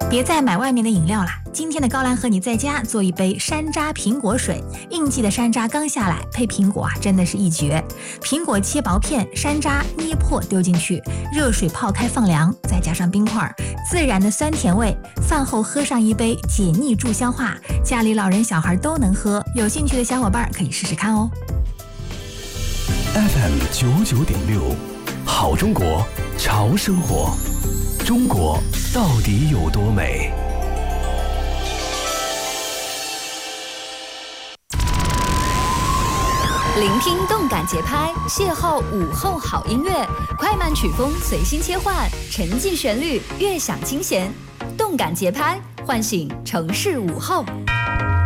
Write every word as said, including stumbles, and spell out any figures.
别再买外面的饮料啦，今天的高兰和你在家做一杯山楂苹果水。应季的山楂刚下来，配苹果啊，真的是一绝。苹果切薄片，山楂捏破丢进去，热水泡开放凉，再加上冰块，自然的酸甜味。饭后喝上一杯，解腻助消化，家里老人小孩都能喝。有兴趣的小伙伴可以试试看哦。 F M 九九点六，好中国，潮生活。中国到底有多美？ 聆听动感节拍，邂逅午后好音乐，快慢曲风随心切换，沉寂旋律，悦享清闲。动感节拍，唤醒城市午后。